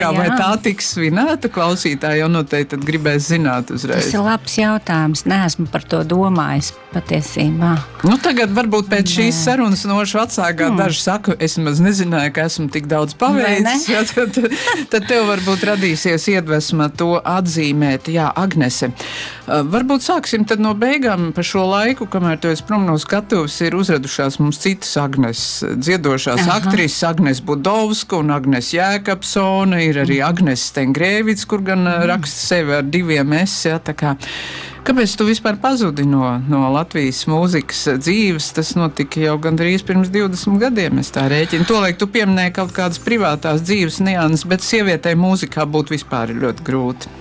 Vai tā tiks svinēta? Klausītāji jau noteikti gribēs zināt uzreiz. Tas ir labs jautājums. Neesmu par to domājis patiesībā. Tagad varbūt pēc šīs sarunas nošu vecākā daži saka, es maz nezināju, ka esmu tik daudz paveicis. Ja, tad tev varbūt radīsies iedvesma to atzīmēt. Jā, Agnese. Varbūt sāksim tad no beigām par šo laiku, kamēr tu esi prom no skatuves, ir uzradušās mums citas Agnes. Dziedošās aktrises Agnes Budovska un Agnes Jēkabsone. Ir arī Agnes Stengrēvics, kur gan raksta sevi ar 2 S. Ja, tā kā. Kāpēc tu vispār pazudi no Latvijas mūzikas dzīves? Tas notika jau gandrīz pirms 20 gadiem, es tā rēķinu. Tolaik tu pieminēji kaut kādas privātās dzīves nianses, bet sievietei mūzikā būt vispār ir ļoti grūti.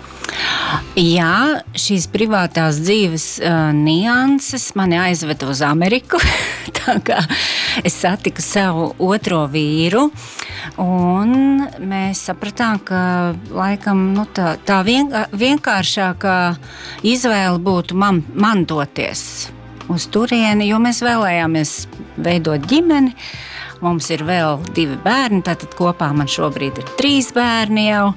Jā, šīs privātās dzīves nianses mani aizveda uz Ameriku. Tā kā es satiku savu otro vīru, un mēs sapratām, ka laikam tā vienkāršākā izvēle būtu man doties uz turieni, jo mēs vēlējāmies veidot ģimeni. Mums ir vēl 2 bērni, tātad kopā man šobrīd ir 3 bērni jau,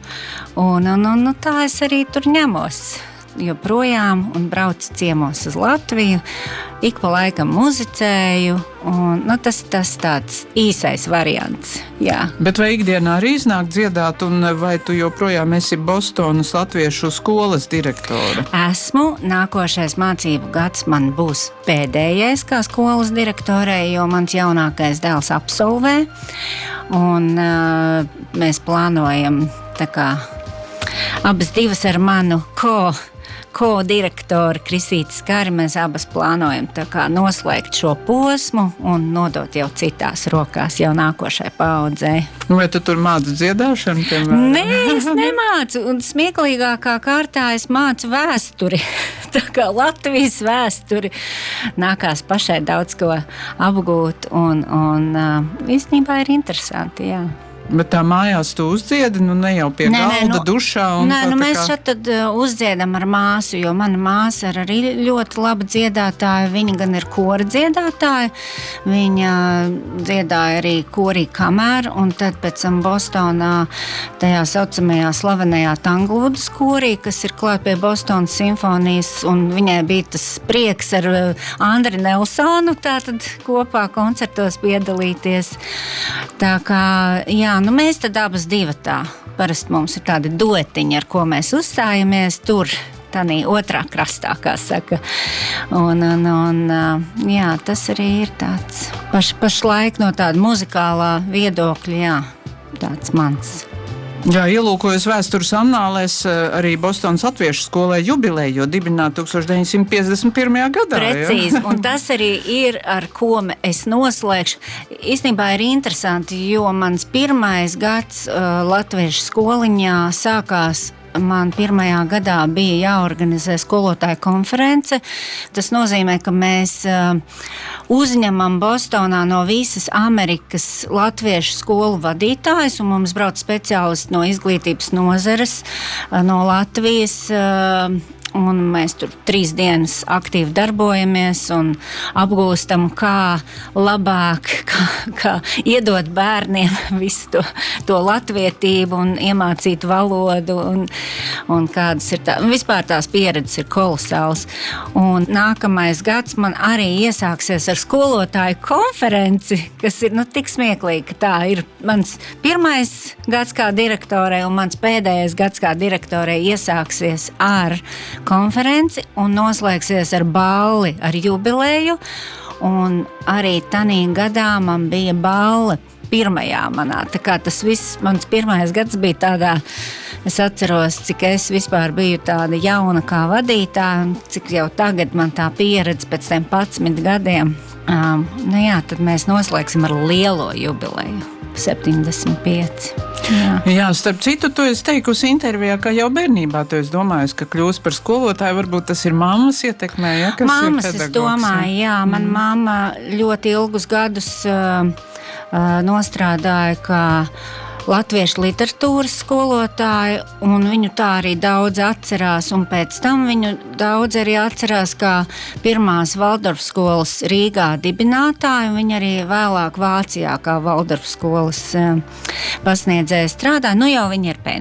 un tā es arī tur ņemos joprojām un braucu ciemos uz Latviju, ik pa laikam muzicēju, un tas tāds īsais variants, jā. Bet vai ikdienā arī iznāk dziedāt, un vai tu joprojām esi Bostonas latviešu skolas direktore? Esmu, nākošais mācību gads man būs pēdējais kā skolas direktorei, jo mans jaunākais dēls absolvē, un mēs plānojam tā kā abas divas ar manu ko-direktoru Kristīti Skari, mēs abas plānojam tā kā noslēgt šo posmu un nodot jau citās rokās jau nākošai paaudzei. Vai tu tur māci dziedāšanu? Nē, es nemācu, un smieklīgākā kārtā es mācu vēsturi. Tā kā Latvijas vēsturi nākās pašai daudz ko apgūt, un īstenībā ir interesanti, jā. Bet tā mājās tu uzdziedi, ne jau pie galda, dušā? Mēs šeit tad uzdziedam ar māsu, jo mana māsa ir arī ļoti laba dziedātāja. Viņa gan ir kora dziedātāja, viņa dziedāja arī korī kamēr, un tad pēc tam Bostonā tajā saucamajā slavenajā Tanglvudas korī, kas ir klāt pie Bostonas simfonijas, un viņai bija tas prieks ar Andri Nelsonu tātad kopā koncertos piedalīties. Tā kā, jā, mēs tad abas divatā. Parasti mums ir tādi duetiņi, ar ko mēs uzstājamies tur, tādā otrā krastā, kā saka. Jā, tas arī ir tāds pašlaik no tāda muzikālā viedokļa, jā, tāds mans. Jā, ielūkojas vēstures annālēs, arī Bostonas latviešu skolai jubileja, jo dibināta 1951. gadā. Precīzi, un tas arī ir, ar ko es noslēgšu. Īstenībā ir interesanti, jo mans pirmais gads latviešu skoliņā sākās. Man pirmajā gadā bija jāorganizē skolotāju konference. Tas nozīmē, ka mēs uzņemam Bostonā no visas Amerikas latviešu skolu vadītājus, un mums brauc speciālisti no izglītības nozares, no Latvijas, un mēs tur 3 dienas aktīvi darbojamies un apgūstam, kā labāk, kā iedot bērniem visu to latvietību un iemācīt valodu un kādas ir vispār tās pieredzes ir kolosāls. Un nākamais gads man arī iesāksies ar skolotāju konferenci, kas ir tik smieklīgi, ka tā ir mans pirmais gads kā direktorei un mans pēdējais gads kā direktorei iesāksies ar konferenci un noslēgsies ar balli, ar jubileju, un arī tanī gadā man bija balle pirmajā manā, tā kā tas viss, mans pirmais gads bija tādā, es atceros, cik es vispār biju tāda jauna kā vadītāja, un cik jau tagad man tā pieredze pēc tiem 11 gadiem, tad mēs noslēgsim ar lielo jubileju. 75. Jā, starp citu, tu esi teikusi intervijā, ka jau bērnībā tu esi domājis, ka kļūsi par skolotāju, varbūt tas ir mammas ietekmē, ja, kas mammas, ir pedagogs. Es domāju, jā, man mamma ļoti ilgus gadus nostrādāja, kā latviešu literatūras skolotāja, un viņu tā arī daudz atcerās, un pēc tam viņu daudz arī atcerās kā pirmās Valdorfa skolas Rīgā dibinātāju, un viņa arī vēlāk Vācijā kā Valdorfa skolas pasniedzēja strādāja. Nu jau viņa ir